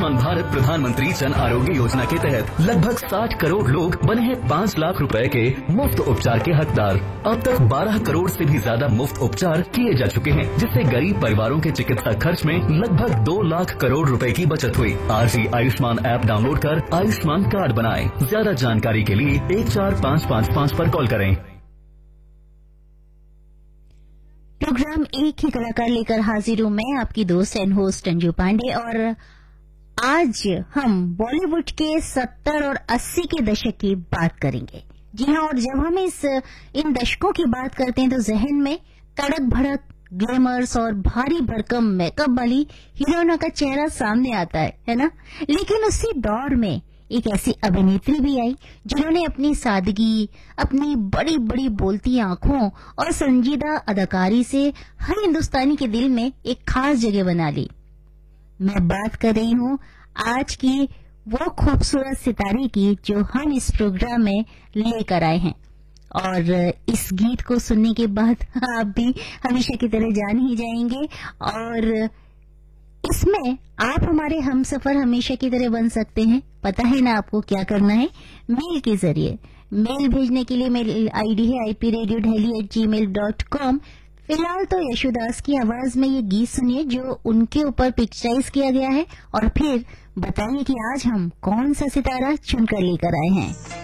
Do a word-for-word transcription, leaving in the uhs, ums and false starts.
आयुष्मान भारत प्रधानमंत्री जन आरोग्य योजना के तहत लगभग साठ करोड़ लोग बने हैं पाँच लाख रुपए के मुफ्त उपचार के हकदार। अब तक बारह करोड़ से भी ज्यादा मुफ्त उपचार किए जा चुके हैं, जिससे गरीब परिवारों के चिकित्सा खर्च में लगभग दो लाख करोड़ रुपए की बचत हुई। आज ही आयुष्मान ऐप डाउनलोड कर आयुष्मान कार्ड बनाएं। ज्यादा जानकारी के लिए एक चार पाँच पाँच पाँच पर कॉल करें। प्रोग्राम एक ही कलाकार लेकर हाजिर हूं मैं, आपकी दोस्त एंड होस्ट अंजू पांडे। और आज हम बॉलीवुड के सत्तर और अस्सी के दशक की बात करेंगे। जी हाँ, और जब हम इस इन दशकों की बात करते हैं तो जहन में तड़क भड़क, ग्लैमर्स और भारी भरकम मेकअप वाली हीरोइनों का चेहरा सामने आता है, है ना। लेकिन उसी दौर में एक ऐसी अभिनेत्री भी आई जिन्होंने अपनी सादगी, अपनी बड़ी बड़ी बोलती आंखों और संजीदा अदाकारी से हर हिंदुस्तानी के दिल में एक खास जगह बना ली। मैं बात कर रही हूँ आज की वो खूबसूरत सितारे की जो हम इस प्रोग्राम में लेकर आए हैं। और इस गीत को सुनने के बाद आप भी हमेशा की तरह जान ही जाएंगे और इसमें आप हमारे हमसफर हमेशा की तरह बन सकते हैं। पता है ना आपको क्या करना है? मेल के जरिए मेल भेजने के लिए मेल आईडी है I P radio Delhi eight ji mail dot com. फिलहाल तो यशोदास की आवाज में ये गीत सुनिए जो उनके ऊपर पिक्चराइज किया गया है और फिर बताइए कि आज हम कौन सा सितारा चुनकर लेकर आए हैं।